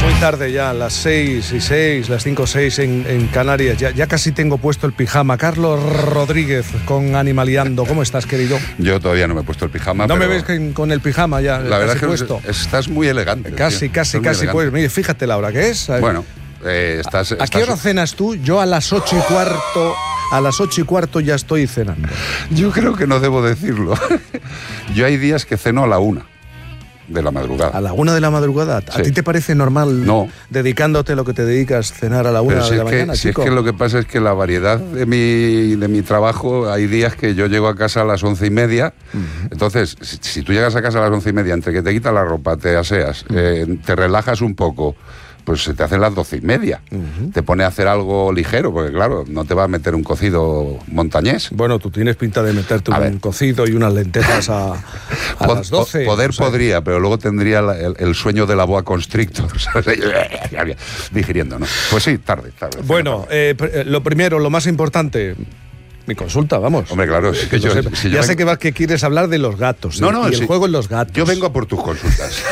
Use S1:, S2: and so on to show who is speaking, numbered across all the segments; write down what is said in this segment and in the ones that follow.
S1: Muy tarde ya, las 6:06, las 5:06 en Canarias. Ya casi tengo puesto el pijama. Carlos Rodríguez con Animaliando. ¿Cómo estás, querido?
S2: Yo todavía no me he puesto el pijama.
S1: No me ves con el pijama ya.
S2: La verdad es que
S1: puesto.
S2: Estás muy elegante.
S1: Casi. Pues mire, fíjate la hora que es.
S2: Bueno,
S1: ¿A qué hora cenas tú? Yo a las 8:15. A las 8:15 ya estoy cenando.
S2: Yo creo que no debo decirlo. Yo hay días que ceno a la 1 de la madrugada.
S1: ¿A la 1 de la madrugada? ¿A ti te parece normal,
S2: no,
S1: dedicándote a lo que te dedicas, cenar a la 1 de la mañana,
S2: chico? Es que lo que pasa es que la variedad de mi trabajo, hay días que yo llego a casa a las 11:30. Entonces, si tú llegas a casa a las 11:30, entre que te quitas la ropa, te aseas, te relajas un poco, pues se te hacen las 12:30. Te pone a hacer algo ligero, porque claro, no te va a meter un cocido montañés.
S1: Bueno, tú tienes pinta de meterte un cocido y unas lentejas a las 12.
S2: Podría, pero luego tendría el sueño de la boa constrictor, ¿sabes? Digiriendo, ¿no? Pues sí, tarde.
S1: Bueno, lo primero, lo más importante... Mi consulta, vamos.
S2: Hombre, claro, es que
S1: ya sé que quieres hablar de los gatos.
S2: No,
S1: y el juego en los gatos.
S2: Yo vengo por tus consultas.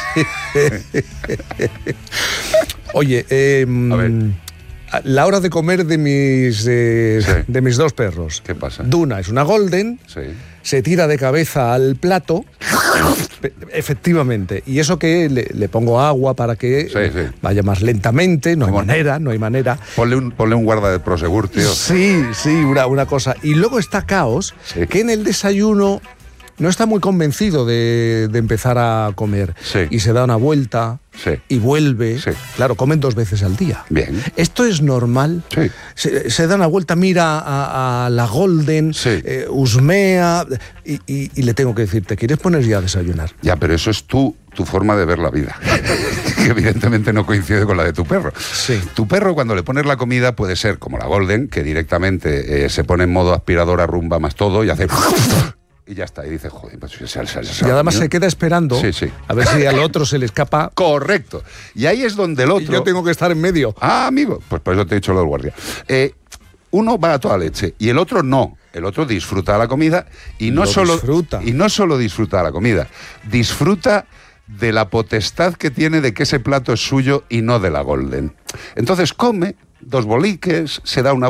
S1: Oye, a ver. La hora de comer de mis dos perros.
S2: ¿Qué pasa?
S1: Duna es una golden, se tira de cabeza al plato, efectivamente, y eso que le pongo agua para que vaya más lentamente, no hay manera.
S2: Ponle un guarda de Prosegur, tío.
S1: Sí, una cosa. Y luego está Caos, que en el desayuno no está muy convencido de empezar a comer. Y se da una vuelta y vuelve. Claro, comen 2 veces al día.
S2: Bien.
S1: ¿Esto es normal? Se da una vuelta, mira a la golden, husmea, y le tengo que decir, ¿te quieres poner ya a desayunar?
S2: Ya, pero eso es tu forma de ver la vida, que evidentemente no coincide con la de tu perro. Tu perro, cuando le pones la comida, puede ser como la golden, que directamente se pone en modo aspiradora, rumba más todo y hace... Y ya está, y dice, joder, pues
S1: y además se queda esperando a ver si al otro se le escapa.
S2: Correcto. Y ahí es donde el otro...
S1: Y yo tengo que estar en medio.
S2: Ah, amigo, pues por eso te he dicho lo del guardia. Uno va a toda leche y el otro no. El otro disfruta de la comida y no solo disfruta de la comida, disfruta de la potestad que tiene de que ese plato es suyo y no de la golden. Entonces come 2 boliques, se da una